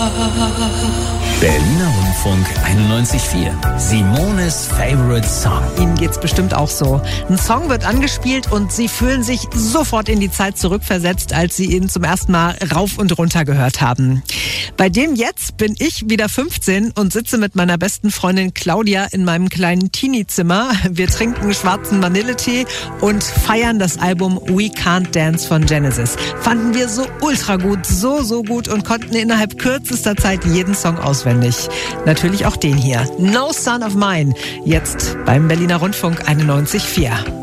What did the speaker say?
Berliner Rundfunk 91.4. Simones Favorite Song. Ihnen geht's bestimmt auch so. Ein Song wird angespielt und Sie fühlen sich sofort in die Zeit zurückversetzt, als Sie ihn zum ersten Mal rauf und runter gehört haben. Bei dem jetzt bin ich wieder 15 und sitze mit meiner besten Freundin Claudia in meinem kleinen Teenie-Zimmer. Wir trinken schwarzen Vanilletee und feiern das Album We Can't Dance von Genesis. Fanden wir so ultra gut, so gut und konnten innerhalb kürzester Zeit jeden Song auswendig. Natürlich auch den hier. No Son of Mine. Jetzt beim Berliner Rundfunk 91.4.